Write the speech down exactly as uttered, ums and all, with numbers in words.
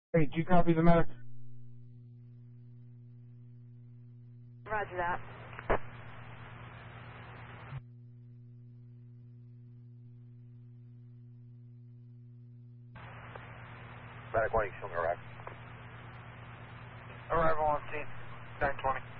Hey, do you copy the medic? Roger that. Medic one, you show me arrive. Arrival on scene, nine twenty.